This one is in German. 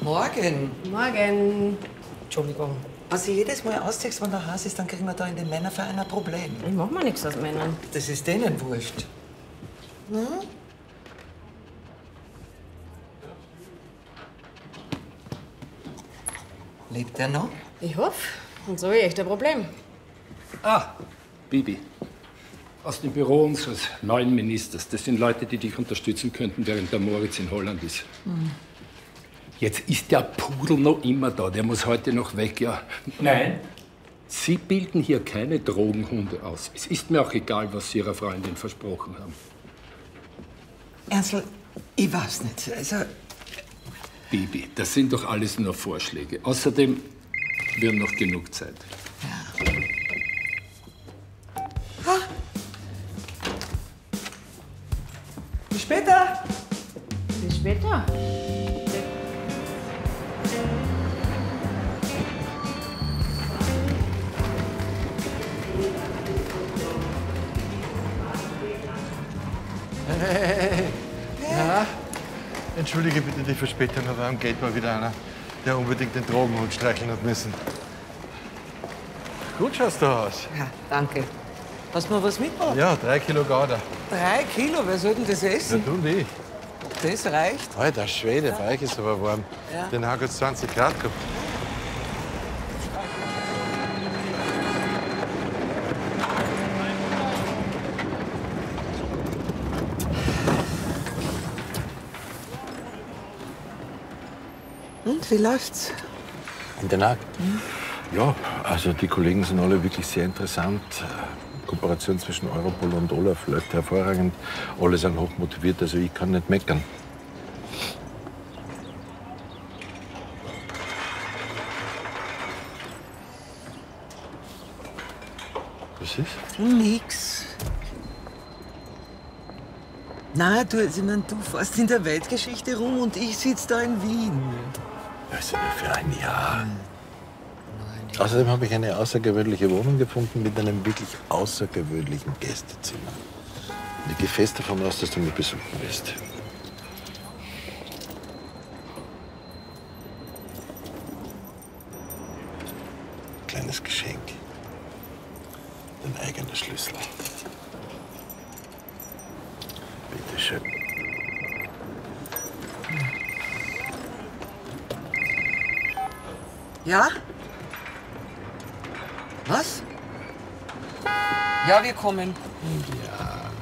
Morgen. Morgen. Entschuldigung. Was du jedes Mal ausziehst, wenn der Haus ist, dann kriegen wir da in den Männerverein ein Problem. Ich mach mal nichts aus Männern. Das ist denen wurscht. Hm? Lebt er noch? Ich hoffe. Und so echt ein Problem. Ah, Bibi. Aus dem Büro unseres neuen Ministers. Das sind Leute, die dich unterstützen könnten, während der Moritz in Holland ist. Jetzt ist der Pudel noch immer da. Der muss heute noch weg, ja. Nein. Sie bilden hier keine Drogenhunde aus. Es ist mir auch egal, was Sie Ihrer Freundin versprochen haben. Ernstl, ich weiß nicht. Also, Bibi, das sind doch alles nur Vorschläge. Außerdem, wir haben noch genug Zeit. bis später. Bis später. Hey, ja? Entschuldige bitte die Verspätung, aber am Gate war wieder einer, der unbedingt den Drogenhund streicheln hat müssen. Gut schaust du aus. Ja, danke. Hast du mir was mitgebracht? Ja, 3 Kilo Gouda. 3 Kilo, wer soll denn das Ja, essen? du und ich. Das reicht. Alter Schwede, bei euch ist aber warm. Ja. Den hat jetzt 20 Grad gehabt. Und, wie läuft's? In Den Haag? Ja, also die Kollegen sind alle wirklich sehr interessant. Kooperation zwischen Europol und Olaf läuft hervorragend. Alle sind hochmotiviert, also ich kann nicht meckern. Was ist? Nix. Na, du, ich mein, du fährst in der Weltgeschichte rum und ich sitze da in Wien. Also nur für ein Jahr. Außerdem habe ich eine außergewöhnliche Wohnung gefunden mit einem wirklich außergewöhnlichen Gästezimmer. Und ich gehe fest davon aus, dass du mich besuchen wirst. Kleines Geschenk. Dein eigener Schlüssel. Bitte schön. Ja? Was? Ja, wir kommen. Ja.